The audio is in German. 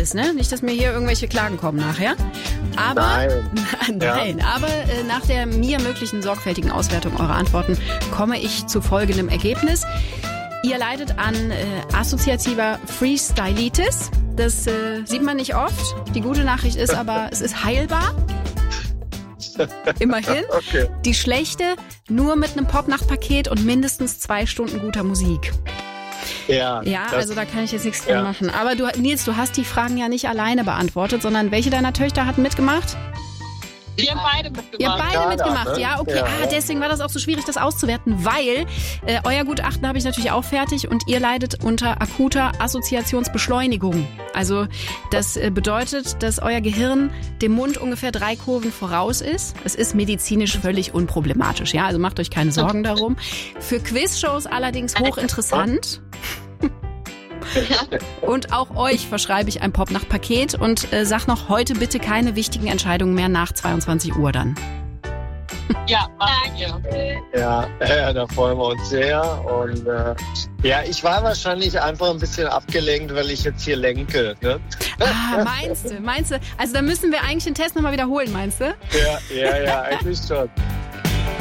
ist, ne? Nicht, dass mir hier irgendwelche Klagen kommen nachher. Aber, nein. Ja. Aber nach der mir möglichen sorgfältigen Auswertung eurer Antworten komme ich zu folgendem Ergebnis. Ihr leidet an assoziativer Freestylitis. Das sieht man nicht oft. Die gute Nachricht ist aber, es ist heilbar. Immerhin. Okay. Die schlechte, nur mit einem Popnachtpaket und mindestens 2 Stunden guter Musik. Ja, also da kann ich jetzt nichts dran machen. Aber Nils, du hast die Fragen ja nicht alleine beantwortet, sondern welche deiner Töchter hat mitgemacht? Wir haben beide mitgemacht. Ihr habt beide mitgemacht, ja, okay. Ja. Deswegen war das auch so schwierig, das auszuwerten, weil euer Gutachten habe ich natürlich auch fertig und ihr leidet unter akuter Assoziationsbeschleunigung. Also das bedeutet, dass euer Gehirn dem Mund ungefähr 3 Kurven voraus ist. Es ist medizinisch völlig unproblematisch, ja, also macht euch keine Sorgen darum. Für Quizshows allerdings hochinteressant. Und auch euch verschreibe ich ein Popnacht-Paket und sag noch, heute bitte keine wichtigen Entscheidungen mehr nach 22 Uhr dann. Ja, machen wir. Ja, da freuen wir uns sehr. Und ich war wahrscheinlich einfach ein bisschen abgelenkt, weil ich jetzt hier lenke. Ne? Meinst du? Also da müssen wir eigentlich den Test nochmal wiederholen, meinst du? Ja, eigentlich schon.